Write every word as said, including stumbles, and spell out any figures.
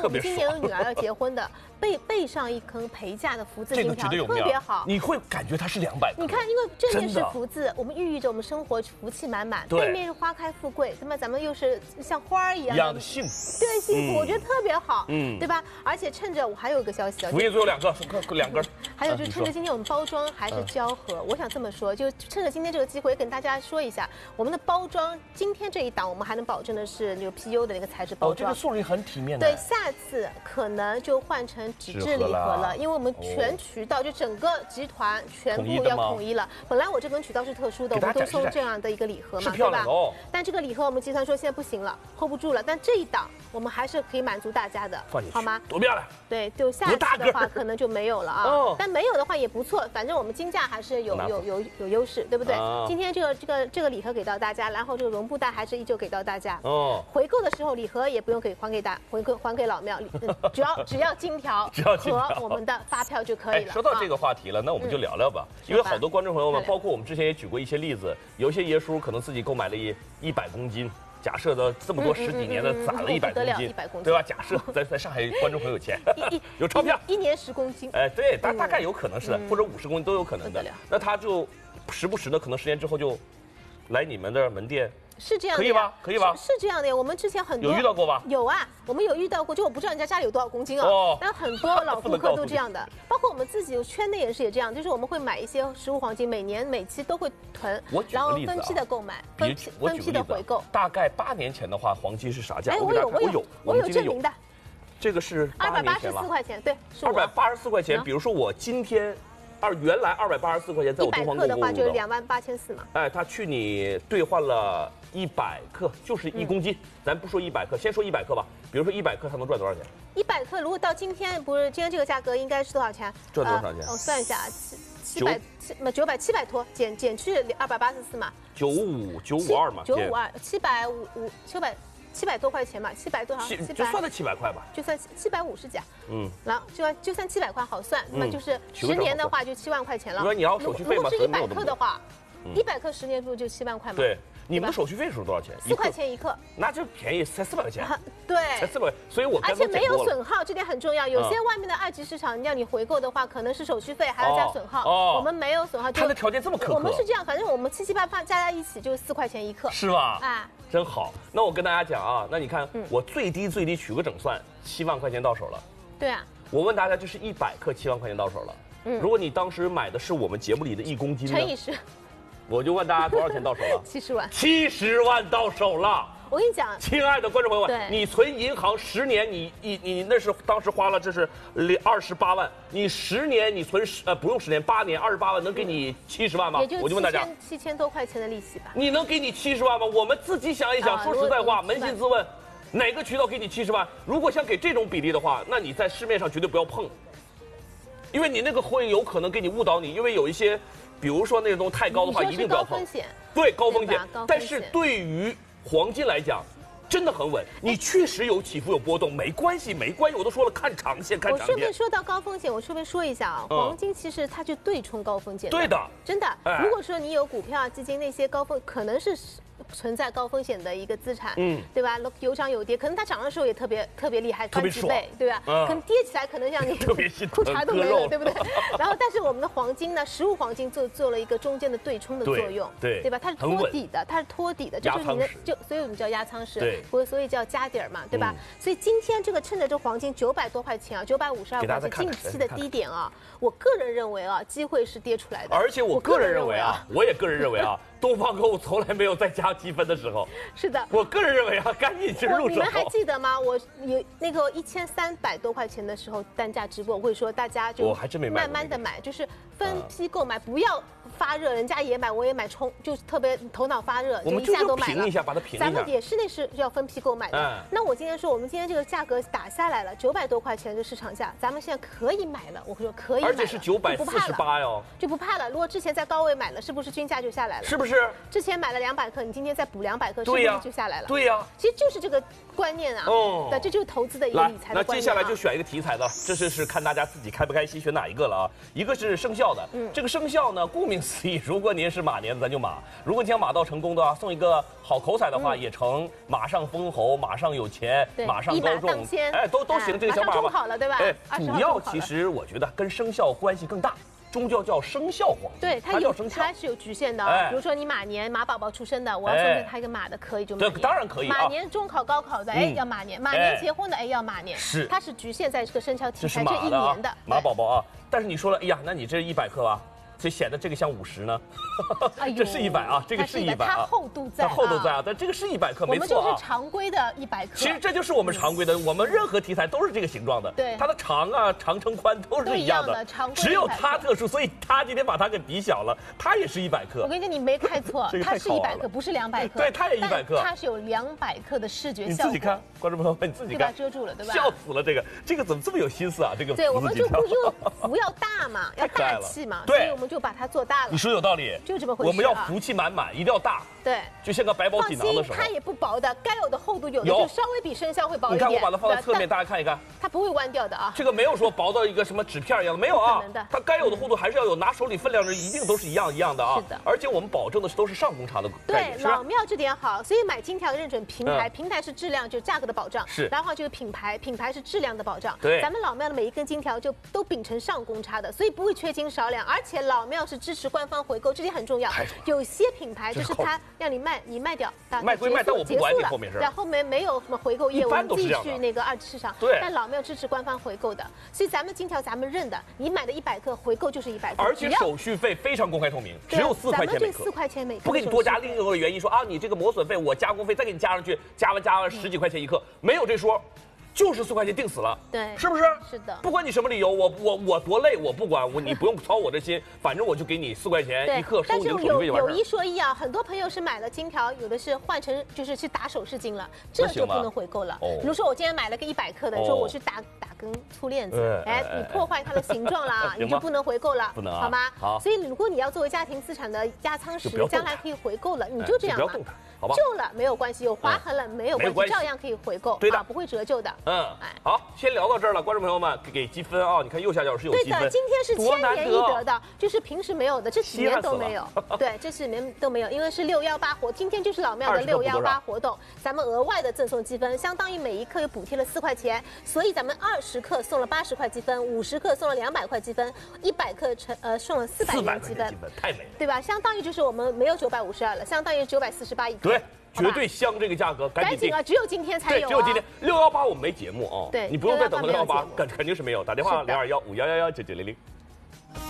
我们今年有女儿要结婚的，背背上一坑陪嫁的福字金条，特别好。 你会感觉它是两百克。 你看，因为正面是福字，我们寓意着我们生活福气满满；背面是花开富贵，那么咱们又是像花儿一样一样的幸福。 对，幸福，我觉得特别好，嗯，对吧？而且趁着我还有一个消息啊， 福印最后两个，两根。 还有就是趁着今天我们包装还是胶合，我想这么说，就趁着今天这个机会，跟大家说一下，我们的包装今天这一档我们还能保证的是那个 P U 的那个材质包装。哦， 这个送礼很体面的。 对，下次可能就换成纸质礼盒了，因为我们全渠道就整个集团全部要统一了。本来我这根渠道是特殊的，我们都送这样的一个礼盒嘛，对吧？但这个礼盒我们集团说现在不行了 ，hold 不住了。但这一档我们还是可以满足大家的，好吗？ 多漂亮！ 对，就下次的话可能就没有了啊。但没有的话也不错，反正我们金价还是有有有有优势，对不对？今天这个这个这个礼盒给到大家，然后这个绒布袋还是依旧给到大家。哦。回购的时候礼盒也不用给还给大回购还给老庙，只要只要金条和我们的发票就可以了。 说到这个话题了，那我们就聊聊吧，因为好多观众朋友们，包括我们之前也举过一些例子，有一些爷叔可能自己购买了一一百公斤。假设的这么多十几年的攒了一百公斤，对吧？假设在在上海观众朋友钱，有钞票， 一年十公斤， 哎，对，大大概有可能是的，或者五十公斤都有可能的。那他就时不时的，可能十年之后就来你们的门店。 是这样的， 可以吧？可以吧？ 是这样的，我们之前很多有遇到过吧？ 有啊，我们有遇到过，就我不知道人家家里有多少公斤哦。但很多老顾客都这样的，包括我们自己圈内人士也这样，就是我们会买一些实物黄金，每年每期都会囤，然后分批的购买，分批分批的回购。 大概八年前的话，黄金是啥价？ 哎，我有，我有，我有证明的。 这个是二百八十四块钱，对， 二百八十四块钱。比如说我今天。二原来二百八十四块钱，在我东方购物的话就是两万八千四嘛。 哎，他去你兑换了一百克，就是一公斤。咱不说一百克，先说一百克吧。比如说一百克，他能赚多少钱？ 一百克如果到今天不是今天这个价格，应该是多少钱？ 赚多少钱？ 我算一下，七七百七那九百七百多，减减去二百八十四嘛。 九五九五二嘛。 九五二七百五五七百。七百多块钱嘛，七百多少？ 七就算了七百块吧， 就算七百五十几啊。嗯，然后就就算七百块好算，那么就是十年的话就七万块钱了。 如果你要手续费嘛， 如果是一百克的话，一百克十年不就七万块吗？ 对，你们的手续费是多少钱？ 四块钱一克， 那就便宜，才四百块钱。 对， 才四百块，所以我而且没有损耗，这点很重要。有些外面的二级市场要你回购的话，可能是手续费还要加损耗。哦，我们没有损耗。 它的条件这么苛刻。 我们是这样，反正我们七七八八加在一起就四块钱一克。 是吧？啊。真好，那我跟大家讲啊，那你看、嗯、我最低最低取个整算，七万块钱到手了。 对啊， 我问大家，这是一百克，七万块钱到手了。嗯，如果你当时买的是我们节目里的一公斤呢， 乘以十， 我就问大家多少钱到手了？ 七十万， 七十万到手了。 我跟你讲， 亲爱的观众朋友们，你存银行十年，你你你那是当时花了这是二十八万，你十年你存十呃不用十年八年二十八万能给你七十万吗？ 我就问大家，七千多块钱的利息吧。 你能给你七十万吗？我们自己想一想，啊、说实在话，扪心自问，哪个渠道给你七十万？如果想给这种比例的话，那你在市面上绝对不要碰，因为你那个会有可能给你误导你，因为有一些，比如说那种太高的话，一定不要碰。 高风险。 对，高风险。但是对于黄金来讲，真的很稳。你确实有起伏有波动，没关系，没关系。我都说了，看长线，看长线。 我顺便说到高风险，我顺便说一下啊，黄金其实它就对冲高风险。 对的， 真的。如果说你有股票、基金那些高风，可能是存在高风险的一个资产，嗯，对吧？有涨有跌，可能它涨的时候也特别特别厉害，翻几倍，对吧？可能跌起来，可能让你特别裤衩都没了，对不对？然后，但是我们的黄金呢，实物黄金做做了一个中间的对冲的作用， 对对吧？它是托底的，它是托底的，就是你的就，所以我们叫压舱石， 对， 或所以叫加底儿嘛，对吧？所以今天这个趁着这黄金九百多块钱啊，九百五十二块钱近期的低点啊，我个人认为啊，机会是跌出来的。 而且我个人认为啊，我也个人认为啊。东方购物从来没有再加积分的时候。 是的， 我个人认为啊，赶紧去入手。 你们还记得吗？我有那个一千三百多块钱的时候单价直播，我会说大家就慢慢的买，就是分批购买，不要发热，人家也买，我也买，冲就是特别头脑发热，就一下都买了。 平一下，把它平一下。 咱们也是那是要分批购买的。那我今天说，我们今天这个价格打下来了，九百多块钱的市场价，咱们现在可以买了。我会说可以买了， 而且是九百四十八哟， 就不怕了。如果之前在高位买了，是不是均价就下来了？ 是不是？ 之前买了两百克，你你今天再补两百克，是不是就下来了？ 对呀， 其实就是这个观念啊。哦，对，这就是投资的一个理财的观念。 那接下来就选一个题材的，这是是看大家自己开不开心，选哪一个了啊？一个是生肖的，嗯，这个生肖呢，顾名思义，如果您是马年，咱就马；如果你想马到成功的话，送一个好口彩的话，也成马上封侯，马上有钱，马上高中，哎，都都行，这个小马嘛。马上中考了，对吧？ 哎，主要其实我觉得跟生肖关系更大。中教叫生肖皇帝， 对，它有它是有局限的。哎，比如说你马年马宝宝出生的，我要送给他一个马的，可以就马年。 对，当然可以。 马年中考高考的，哎，要马年；马年结婚的，哎，要马年。 是， 它是局限在这个生肖题材这一年的马宝宝啊。但是你说了，哎呀，那你这一百克吧？所以显得这个像五十呢，这是一百啊，这个是一百啊， 它厚度在， 它厚度在啊，但这个是一百克，没错啊。 我们就是常规的一百克。 其实这就是我们常规的，我们任何题材都是这个形状的， 对， 它的长啊、长乘宽都是一样的，只有它特殊，所以它今天把它给比小了，它也是一百克。 我跟你讲，你没看错，它是一百克，不是两百克。 对，它也一百克， 它是有两百克的视觉效果。 你自己看，观众朋友们，你自己看， 遮住了，对吧？ 笑死了，这个这个怎么这么有心思啊？这个对，我们就因为福要大嘛，要大气嘛，所以我们就把它做大了。 你说有道理， 就这么回事。 我们要福气满满，一定要大。 对， 就像个百宝锦囊的时候。 它也不薄的，该有的厚度有的就稍微比生肖会薄一点。 你看我把它放在侧面，大家看一看， 它不会弯掉的啊。 这个没有说薄到一个什么纸片一样的，没有啊。它该有的厚度还是要有，拿手里分量的一定都是一样一样的啊。 是的。 而且我们保证的是都是上工厂的概念。 对，老庙这点好，所以买金条认准平台，平台是质量，就是价格的保障。 是。 然后就是品牌，品牌是质量的保障。 对。 咱们老庙的每一根金条就都秉承上公差的，所以不会缺斤少两，而且老庙是支持官方回购，这点很重要。有些品牌就是它让你卖，你卖掉， 卖归卖，但我不管你后面是。 然后没没有什么回购业务，你继续那个二级市场。 对。 但老庙支持官方回购的，所以咱们金条咱们认的，你买的一百克回购就是一百克。 而且手续费非常公开透明，只有四块钱每克。 四块钱每克。 不给你多加另一个原因说啊，你这个磨损费我加工费再给你加上去，加完加完十几块钱一克，没有这说。就是四块钱定死了， 对， 是不是？ 是的， 不管你什么理由，我我我多累，我不管，我你不用操我的心，反正我就给你四块钱一克收你的手续费就完事儿。 有一说一啊，很多朋友是买了金条，有的是换成就是去打首饰金了，这就不能回购了。比如说我今天买了个一百克的，说我去打打根粗链子，哎，你破坏它的形状了，你就不能回购了， 不能好吗？ 好。 所以如果你要作为家庭资产的压仓石，将来可以回购了，你就这样嘛。旧了没有关系，有划痕了没有关系，照样可以回购， 对的， 不会折旧的。 嗯，哎，好，先聊到这儿了，观众朋友们给积分啊！你看右下角是有积分， 对的，今天是千年一得的，就是平时没有的，这几年都没有。对，这几年都没有，因为是六幺八活，今天就是老庙的六幺八活动，咱们额外的赠送积分，相当于每一克又补贴了四块钱，所以咱们二十克送了八十块积分，五十克送了两百块积分，一百克成呃送了四百元积分， 太美了， 对吧？相当于就是我们没有九百五十二了，相当于九百四十八一克。 对。绝对香这个价格，赶紧订啊！只有今天才有， 只有今天六幺八我们没节目啊， 对， 你不用再等到六幺八，肯肯定是没有。打电话零二幺五幺幺幺九九零零。